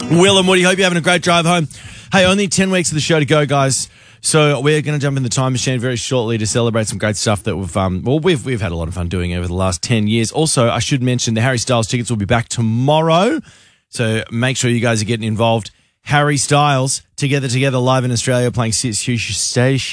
Will and Woody, hope you're having a great drive home. Hey, only 10 weeks of the show to go, guys. So we're going to jump in the time machine very shortly to celebrate some great stuff that we've had a lot of fun doing over the last 10 years. Also, I should mention the Harry Styles tickets will be back tomorrow. So make sure you guys are getting involved. Harry Styles, Together live in Australia, playing Sirius Station.